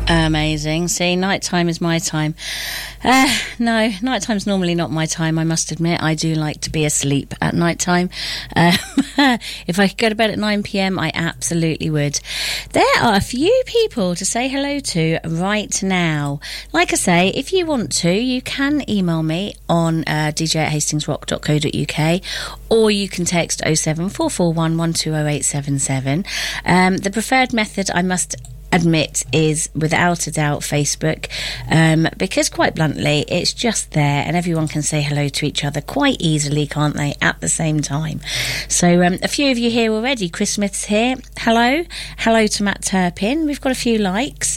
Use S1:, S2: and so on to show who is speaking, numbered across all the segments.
S1: Amazing. See, nighttime is my time. No, nighttime's normally not my time, I must admit. I do like to be asleep at nighttime. If I could go to bed at 9 p.m, I absolutely would. There are a few people to say hello to right now. Like I say, if you want to, you can email me on dj@hastingsrock.co.uk, or you can text 07441 120877. The preferred method, I must admit, is without a doubt Facebook, because quite bluntly it's just there and everyone can say hello to each other quite easily, can't they, at the same time. So a few of you here already. Chris Smith's here. Hello to Matt Turpin. We've got a few likes.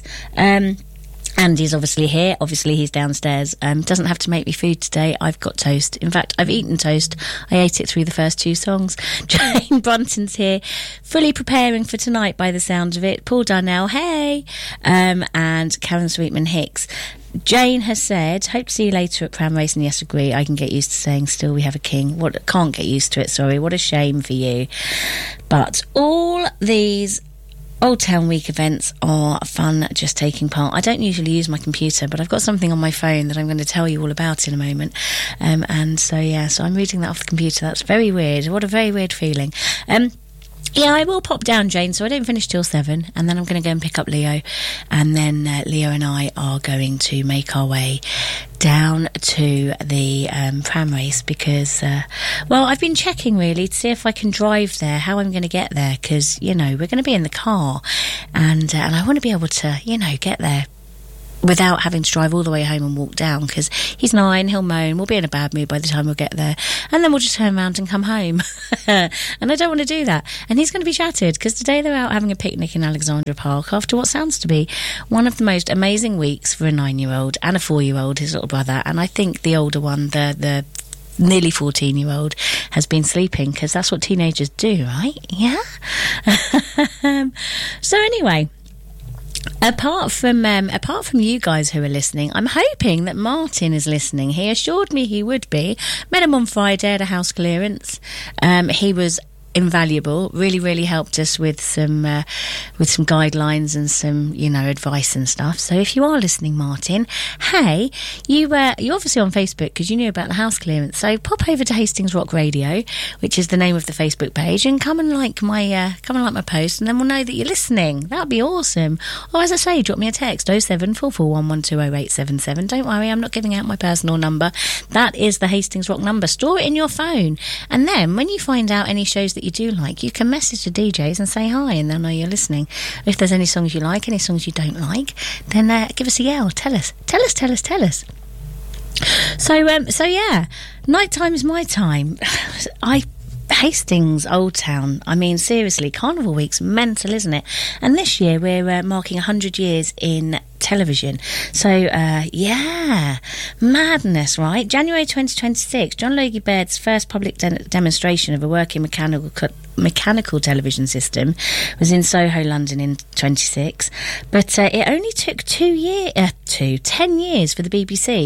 S1: Andy's obviously here. Obviously, he's downstairs. Doesn't have to make me food today. I've got toast. In fact, I've eaten toast. I ate it through the first two songs. Jane Brunton's here, fully preparing for tonight by the sound of it. Paul Darnell, hey. And Karen Sweetman Hicks. Jane has said, hope to see you later at Pram Racing. Yes, agree. I can get used to saying still we have a king. Can't get used to it, sorry. What a shame for you. But all these Old Town Week events are fun just taking part. I don't usually use my computer, but I've got something on my phone that I'm going to tell you all about in a moment. And so I'm reading that off the computer. That's very weird. What a very weird feeling. Yeah, I will pop down, Jane, so I don't finish till 7, and then I'm going to go and pick up Leo, and then Leo and I are going to make our way down to the pram race because, I've been checking really to see if I can drive there, how I'm going to get there, because, we're going to be in the car, and I want to be able to, get there without having to drive all the way home and walk down, because he's 9, he'll moan, we'll be in a bad mood by the time we'll get there, and then we'll just turn around and come home. And I don't want to do that. And he's going to be shattered, because today they're out having a picnic in Alexandra Park after what sounds to be one of the most amazing weeks for a 9-year-old and a 4-year-old, his little brother, and I think the older one, the nearly 14-year-old, has been sleeping, because that's what teenagers do, right? Yeah? So anyway, Apart from you guys who are listening, I'm hoping that Martin is listening. He assured me he would be. Met him on Friday at a house clearance. He was invaluable, really helped us with some guidelines and some advice and stuff. So if you are listening, Martin, hey, you're obviously on Facebook because you knew about the house clearance, so pop over to Hastings Rock Radio, which is the name of the Facebook page, and come and like my post, and then we'll know that you're listening. That'd be awesome. Or as I say, drop me a text 07441 120877. Don't worry, I'm not giving out my personal number. That is the Hastings Rock number. Store it in your phone, and then when you find out any shows that you do like, you can message the DJs and say hi, and they'll know you're listening. If there's any songs you like, any songs you don't like, then give us a yell. Tell us. So yeah, nighttime is my time. Hastings, Old Town, I mean, seriously, Carnival Week's mental, isn't it? And this year we're marking 100 years in television. So, yeah, madness, right? January 2026, John Logie Baird's first public demonstration of a working mechanical television system was in Soho, London in 26. But it only took 10 years for the BBC